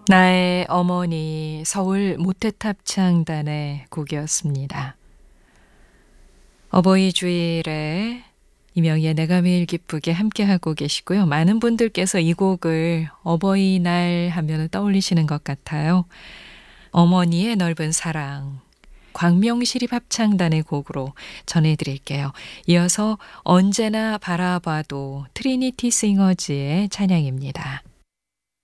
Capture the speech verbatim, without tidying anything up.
나의 어머니 서울 모태탑창단의 곡이었습니다. 어버이 주일에 이명희의 내가 매일 기쁘게 함께하고 계시고요. 많은 분들께서 이 곡을 어버이날 하면 떠올리시는 것 같아요. 어머니의 넓은 사랑, 광명시립합창단의 곡으로 전해드릴게요. 이어서 언제나 바라봐도 트리니티 싱어즈의 찬양입니다.